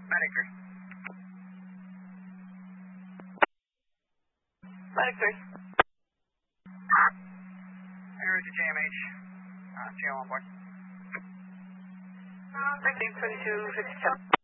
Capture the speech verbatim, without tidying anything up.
Medic three. Medic three. Air to J M H. Uh, J O on board. Medic twenty-two fifty-seven.